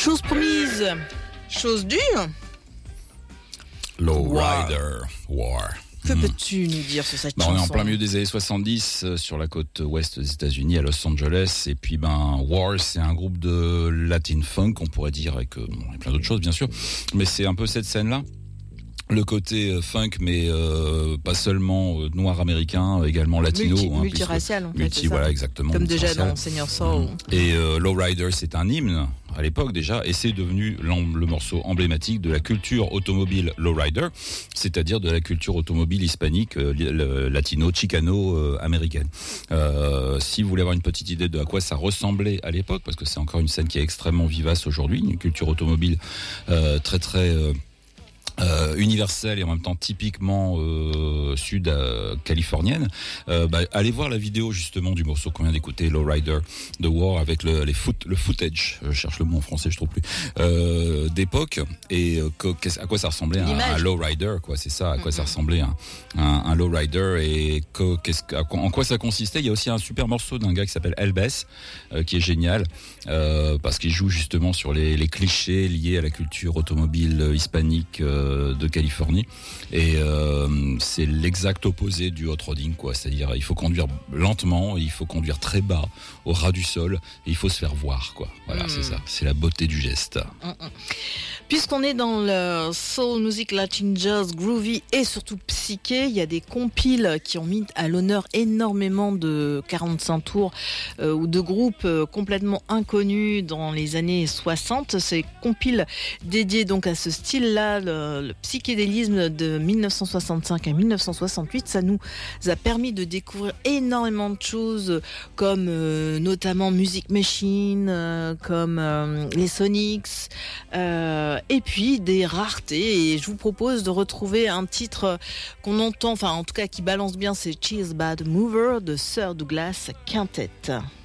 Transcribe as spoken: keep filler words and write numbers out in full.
Chose promise, chose due. Lowrider War. Que peux-tu nous dire sur cette bah, chanson ? On est en plein milieu des années soixante-dix euh, sur la côte ouest des États-Unis, à Los Angeles. Et puis, ben, War, c'est un groupe de Latin funk, on pourrait dire, avec euh, bon, il y a plein d'autres choses, bien sûr. Mais c'est un peu cette scène-là. Le côté euh, funk, mais euh, pas seulement euh, noir américain, également latino. Multi, hein, multiracial, en fait. Multi, voilà, exactement. Comme déjà dans Seigneur Soul. Et euh, Lowrider, c'est un hymne à l'époque déjà, et c'est devenu le morceau emblématique de la culture automobile lowrider, c'est-à-dire de la culture automobile hispanique, euh, latino, chicano, euh, américaine. Euh, si vous voulez avoir une petite idée de à quoi ça ressemblait à l'époque, parce que c'est encore une scène qui est extrêmement vivace aujourd'hui, une culture automobile euh, très très euh, Euh, universelle et en même temps typiquement euh, sud-californienne, euh, bah, allez voir la vidéo justement du morceau qu'on vient d'écouter, Lowrider de War, avec le, les foot, le footage, je cherche le mot en français, je trouve plus, euh, d'époque, et euh, à quoi ça ressemblait un, un lowrider, quoi, c'est ça, à quoi mm-hmm. ça ressemblait un, un, un lowrider, et que, qu'est-ce, en quoi ça consistait. Il y a aussi un super morceau d'un gars qui s'appelle Elbes, euh, qui est génial, euh, parce qu'il joue justement sur les, les clichés liés à la culture automobile hispanique euh, de Californie, et euh, c'est l'exact opposé du hot rodding, quoi. C'est-à-dire il faut conduire lentement, il faut conduire très bas au ras du sol, et il faut se faire voir, quoi. Voilà, mmh. c'est ça, c'est la beauté du geste. Mmh. Puisqu'on est dans le soul music, latin jazz, groovy et surtout psyché, il y a des compiles qui ont mis à l'honneur énormément de quarante-cinq tours euh, ou de groupes euh, complètement inconnus dans les années soixante. Ces compiles dédiés donc à ce style-là, le, le psychédélisme de dix-neuf cent soixante-cinq à dix-neuf cent soixante-huit, ça nous a permis de découvrir énormément de choses, comme euh, notamment Music Machine, euh, comme euh, les Sonics, euh, et puis des raretés. Et je vous propose de retrouver un titre qu'on entend, enfin en tout cas qui balance bien, c'est Cheers Bad Mover de Sir Douglas Quintet.